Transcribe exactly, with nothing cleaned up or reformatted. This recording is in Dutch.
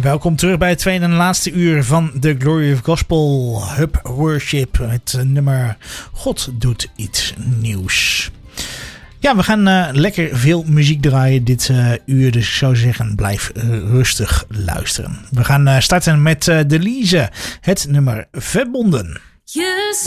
Welkom terug bij het tweede en laatste uur van The Glory of Gospel Hub Worship. Het nummer God doet iets nieuws. Ja, we gaan uh, lekker veel muziek draaien dit uh, uur. Dus ik zou zeggen, blijf uh, rustig luisteren. We gaan uh, starten met uh, Delise. Het nummer Verbonden. Yes.